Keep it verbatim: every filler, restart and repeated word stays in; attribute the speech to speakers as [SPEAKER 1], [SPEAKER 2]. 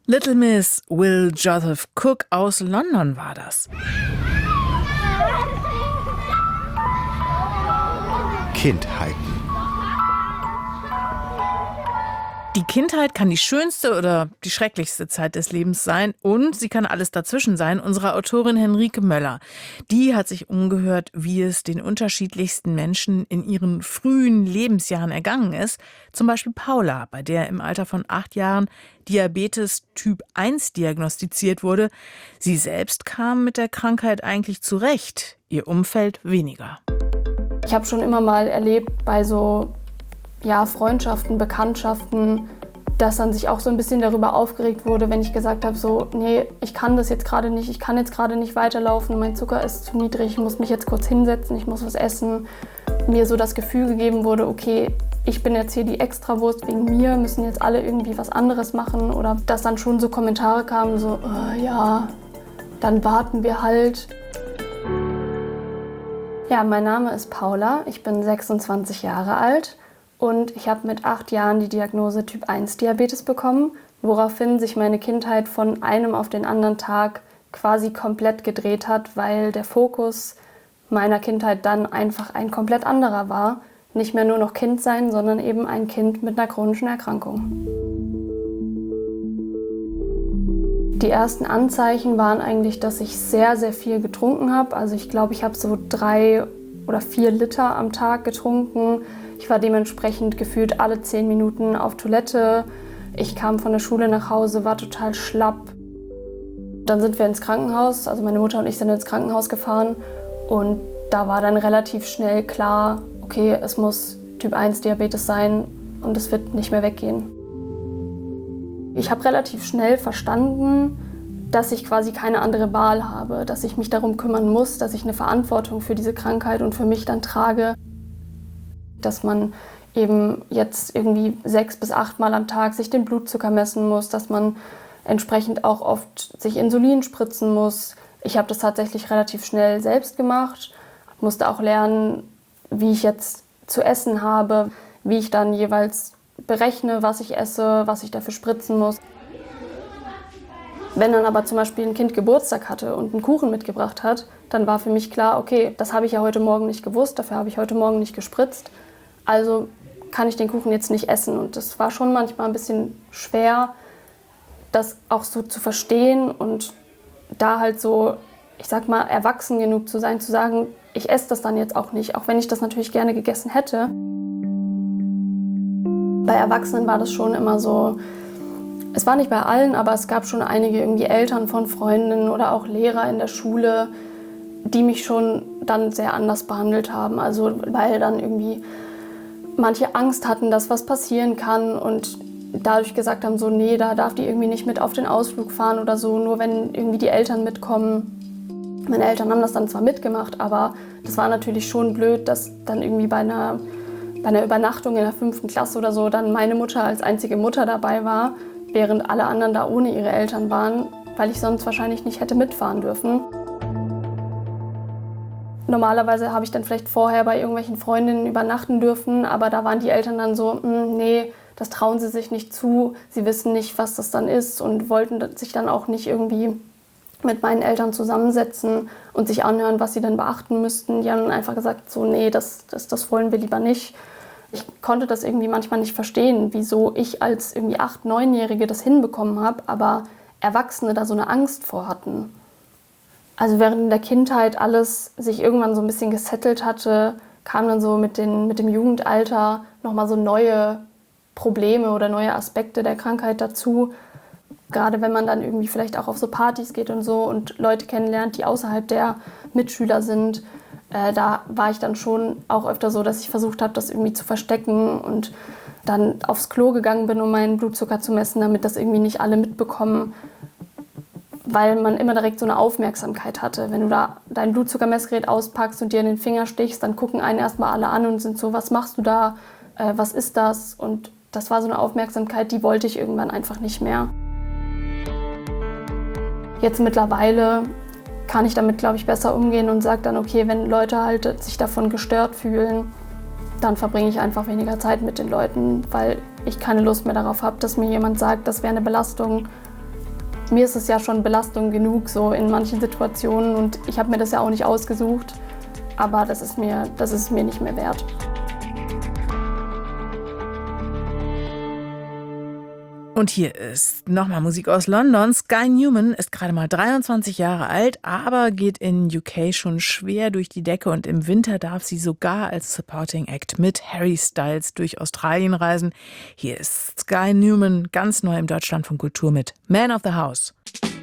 [SPEAKER 1] Little Miss Will Joseph Cook aus London war das.
[SPEAKER 2] Kindheiten.
[SPEAKER 1] Die Kindheit kann die schönste oder die schrecklichste Zeit des Lebens sein und sie kann alles dazwischen sein. Unsere Autorin Henrike Möller, die hat sich umgehört, wie es den unterschiedlichsten Menschen in ihren frühen Lebensjahren ergangen ist. Zum Beispiel Paula, bei der im Alter von acht Jahren Diabetes Typ eins diagnostiziert wurde. Sie selbst kam mit der Krankheit eigentlich zurecht, ihr Umfeld weniger.
[SPEAKER 3] Ich habe schon immer mal erlebt bei so ja, Freundschaften, Bekanntschaften, dass dann sich auch so ein bisschen darüber aufgeregt wurde, wenn ich gesagt habe, so, nee, ich kann das jetzt gerade nicht, ich kann jetzt gerade nicht weiterlaufen, mein Zucker ist zu niedrig, ich muss mich jetzt kurz hinsetzen, ich muss was essen. Mir so das Gefühl gegeben wurde, okay, ich bin jetzt hier die Extrawurst, wegen mir müssen jetzt alle irgendwie was anderes machen. Oder dass dann schon so Kommentare kamen, so, äh, ja, dann warten wir halt. Ja, mein Name ist Paula, ich bin sechsundzwanzig Jahre alt. Und ich habe mit acht Jahren die Diagnose Typ eins Diabetes bekommen, woraufhin sich meine Kindheit von einem auf den anderen Tag quasi komplett gedreht hat, weil der Fokus meiner Kindheit dann einfach ein komplett anderer war. Nicht mehr nur noch Kind sein, sondern eben ein Kind mit einer chronischen Erkrankung. Die ersten Anzeichen waren eigentlich, dass ich sehr, sehr viel getrunken habe. Also ich glaube, ich habe so drei oder vier Liter am Tag getrunken. Ich war dementsprechend gefühlt alle zehn Minuten auf Toilette. Ich kam von der Schule nach Hause, war total schlapp. Dann sind wir ins Krankenhaus, also meine Mutter und ich sind ins Krankenhaus gefahren. Und da war dann relativ schnell klar, okay, es muss Typ eins Diabetes sein und es wird nicht mehr weggehen. Ich habe relativ schnell verstanden, dass ich quasi keine andere Wahl habe, dass ich mich darum kümmern muss, dass ich eine Verantwortung für diese Krankheit und für mich dann trage. Dass man eben jetzt irgendwie sechs bis acht Mal am Tag sich den Blutzucker messen muss, dass man entsprechend auch oft sich Insulin spritzen muss. Ich habe das tatsächlich relativ schnell selbst gemacht, musste auch lernen, wie ich jetzt zu essen habe, wie ich dann jeweils berechne, was ich esse, was ich dafür spritzen muss. Wenn dann aber zum Beispiel ein Kind Geburtstag hatte und einen Kuchen mitgebracht hat, dann war für mich klar, okay, das habe ich ja heute Morgen nicht gewusst, dafür habe ich heute Morgen nicht gespritzt. Also kann ich den Kuchen jetzt nicht essen. Und das war schon manchmal ein bisschen schwer, das auch so zu verstehen und da halt so, ich sag mal, erwachsen genug zu sein, zu sagen, ich esse das dann jetzt auch nicht, auch wenn ich das natürlich gerne gegessen hätte. Bei Erwachsenen war das schon immer so, es war nicht bei allen, aber es gab schon einige irgendwie Eltern von Freundinnen oder auch Lehrer in der Schule, die mich schon dann sehr anders behandelt haben. Also weil dann irgendwie manche Angst hatten, dass was passieren kann und dadurch gesagt haben, so nee, da darf die irgendwie nicht mit auf den Ausflug fahren oder so, nur wenn irgendwie die Eltern mitkommen. Meine Eltern haben das dann zwar mitgemacht, aber das war natürlich schon blöd, dass dann irgendwie bei einer, bei einer Übernachtung in der fünften Klasse oder so dann meine Mutter als einzige Mutter dabei war, während alle anderen da ohne ihre Eltern waren, weil ich sonst wahrscheinlich nicht hätte mitfahren dürfen. Normalerweise habe ich dann vielleicht vorher bei irgendwelchen Freundinnen übernachten dürfen, aber da waren die Eltern dann so, nee, das trauen sie sich nicht zu, sie wissen nicht, was das dann ist und wollten sich dann auch nicht irgendwie mit meinen Eltern zusammensetzen und sich anhören, was sie dann beachten müssten. Die haben dann einfach gesagt, so nee, das, das, das wollen wir lieber nicht. Ich konnte das irgendwie manchmal nicht verstehen, wieso ich als irgendwie acht-, neunjährige das hinbekommen habe, aber Erwachsene da so eine Angst vor hatten. Also während in der Kindheit alles sich irgendwann so ein bisschen gesettelt hatte, kamen dann so mit, den, mit dem Jugendalter nochmal so neue Probleme oder neue Aspekte der Krankheit dazu. Gerade wenn man dann irgendwie vielleicht auch auf so Partys geht und so und Leute kennenlernt, die außerhalb der Mitschüler sind, äh, da war ich dann schon auch öfter so, dass ich versucht habe, das irgendwie zu verstecken und dann aufs Klo gegangen bin, um meinen Blutzucker zu messen, damit das irgendwie nicht alle mitbekommen. Weil man immer direkt so eine Aufmerksamkeit hatte. Wenn du da dein Blutzuckermessgerät auspackst und dir in den Finger stichst, dann gucken einen erstmal alle an und sind so, was machst du da, äh, was ist das? Und das war so eine Aufmerksamkeit, die wollte ich irgendwann einfach nicht mehr. Jetzt mittlerweile kann ich damit, glaube ich, besser umgehen und sage dann, okay, wenn Leute halt sich davon gestört fühlen, dann verbringe ich einfach weniger Zeit mit den Leuten, weil ich keine Lust mehr darauf habe, dass mir jemand sagt, das wäre eine Belastung. Mir ist es ja schon Belastung genug so in manchen Situationen und ich habe mir das ja auch nicht ausgesucht, aber das ist mir, das ist mir nicht mehr wert.
[SPEAKER 1] Und hier ist nochmal Musik aus London. Sky Newman ist gerade mal dreiundzwanzig Jahre alt, aber geht in U K schon schwer durch die Decke und im Winter darf sie sogar als Supporting Act mit Harry Styles durch Australien reisen. Hier ist Sky Newman ganz neu im Deutschlandfunk Kultur mit Man of the House.